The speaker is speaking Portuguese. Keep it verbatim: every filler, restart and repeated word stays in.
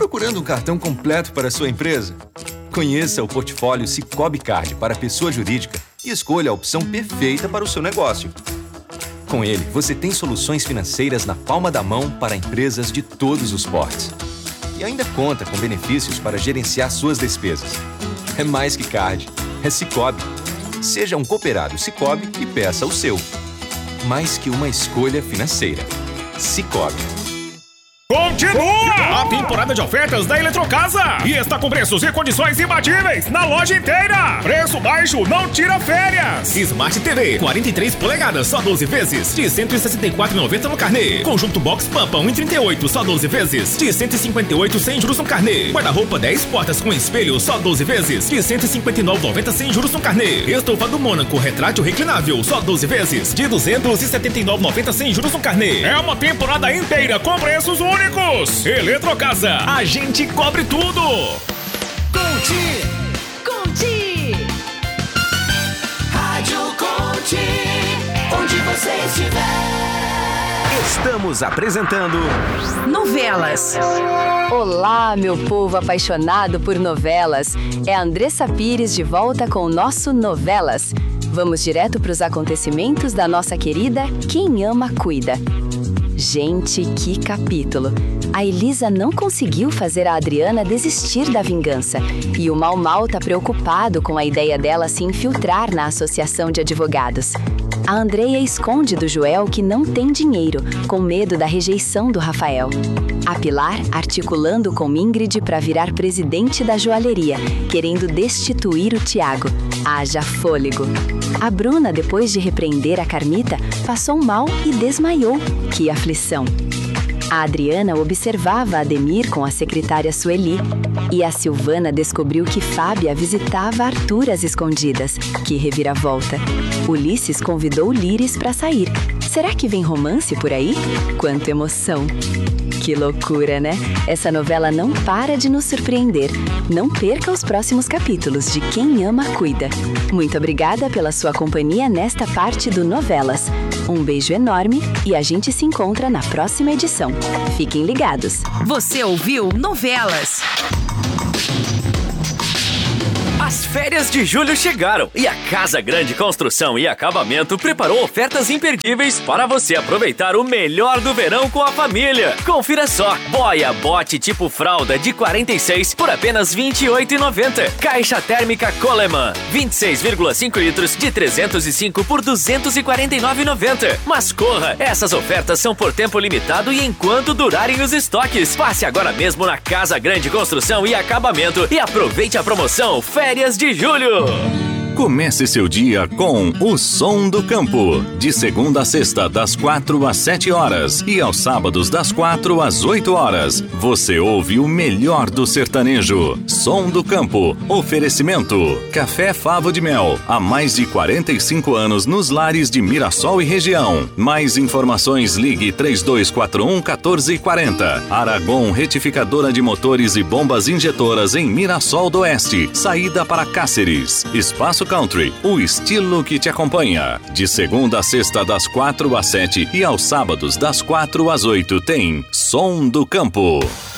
Procurando um cartão completo para a sua empresa? Conheça o portfólio Sicoob Card para pessoa jurídica e escolha a opção perfeita para o seu negócio. Com ele, você tem soluções financeiras na palma da mão para empresas de todos os portes. E ainda conta com benefícios para gerenciar suas despesas. É mais que card, é Sicoob. Seja um cooperado Sicoob e peça o seu. Mais que uma escolha financeira. Sicoob. Continua a temporada de ofertas da Eletrocasa e está com preços e condições imbatíveis na loja inteira. Preço baixo não tira férias. Smart T V quarenta e três polegadas, só doze vezes, de cento e sessenta e quatro reais e noventa centavos no carnê. Conjunto Box Pampa um e trinta e oito, só doze vezes, de cento e cinquenta e oito reais sem juros no carnê. Guarda-roupa dez portas com espelho, só doze vezes, de cento e cinquenta e nove reais e noventa centavos sem juros no carnê. Estofa do Mônaco retrátil reclinável, só doze vezes, de duzentos e setenta e nove reais e noventa centavos sem juros no carnê. É uma temporada inteira com preços únicos. Eletrocasa, a gente cobre tudo. Conte, Conte, Rádio Conte, onde você estiver. Estamos apresentando Novelas. Olá, meu povo apaixonado por novelas. É a Andressa Pires de volta com o nosso Novelas. Vamos direto para os acontecimentos da nossa querida Quem Ama Cuida. Gente, que capítulo! A Elisa não conseguiu fazer a Adriana desistir da vingança. E o Mau Mau tá preocupado com a ideia dela se infiltrar na associação de advogados. A Andreia esconde do Joel que não tem dinheiro, com medo da rejeição do Rafael. A Pilar articulando com Ingrid para virar presidente da joalheria, querendo destituir o Tiago. Haja fôlego! A Bruna, depois de repreender a Carmita, passou mal e desmaiou. Que aflição! A Adriana observava Ademir com a secretária Sueli. E a Silvana descobriu que Fábia visitava Arthur às escondidas. Que reviravolta! Ulisses convidou Líris para sair. Será que vem romance por aí? Quanta emoção! Que loucura, né? Essa novela não para de nos surpreender. Não perca os próximos capítulos de Quem Ama Cuida. Muito obrigada pela sua companhia nesta parte do Novelas. Um beijo enorme e a gente se encontra na próxima edição. Fiquem ligados. Você ouviu Novelas. As férias de julho chegaram e a Casa Grande Construção e Acabamento preparou ofertas imperdíveis para você aproveitar o melhor do verão com a família. Confira só: boia bote tipo fralda de quarenta e seis por apenas vinte e oito reais e noventa centavos. Caixa térmica Coleman vinte e seis vírgula cinco litros de trezentos e cinco por duzentos e quarenta e nove reais e noventa centavos. Mas corra, essas ofertas são por tempo limitado e enquanto durarem os estoques. Passe agora mesmo na Casa Grande Construção e Acabamento e aproveite a promoção Férias de julho. Comece seu dia com o Som do Campo, de segunda a sexta, das quatro às sete horas e aos sábados das quatro às oito horas. Você ouve o melhor do sertanejo. Som do Campo. Oferecimento: Café Favo de Mel, há mais de quarenta e cinco anos nos lares de Mirassol e região. Mais informações, ligue três dois quatro um, um quatro quatro zero. Aragon Retificadora de Motores e Bombas Injetoras em Mirassol do Oeste, saída para Cáceres. Espaço Country, o estilo que te acompanha. De segunda a sexta, das quatro às sete e aos sábados das quatro às oito tem Som do Campo.